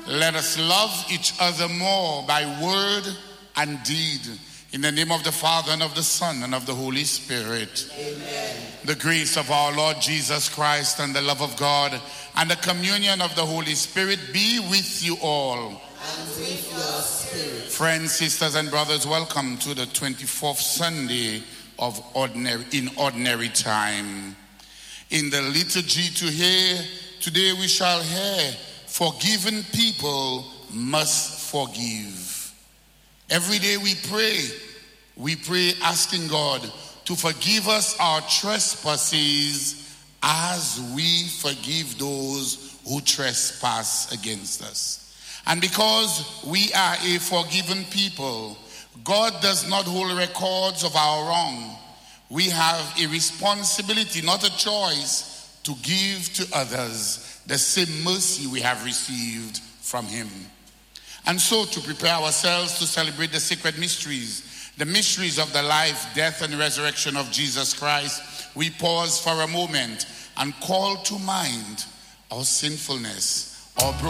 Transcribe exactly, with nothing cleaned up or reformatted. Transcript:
Let us love each other more by word and deed. In the name of the Father, and of the Son, and of the Holy Spirit. Amen. The grace of our Lord Jesus Christ, and the love of God, and the communion of the Holy Spirit be with you all. And with your spirit. Friends, sisters, and brothers, welcome to the twenty-fourth Sunday of ordinary in ordinary time. In the liturgy to hear, today we shall hear, forgiven people must forgive. Every day we pray, we pray asking God to forgive us our trespasses as we forgive those who trespass against us. And because we are a forgiven people, God does not hold records of our wrong. We have a responsibility, not a choice, to give to others the same mercy we have received from him. And so, to prepare ourselves to celebrate the sacred mysteries, the mysteries of the life, death, and resurrection of Jesus Christ, we pause for a moment and call to mind our sinfulness, our brokenness.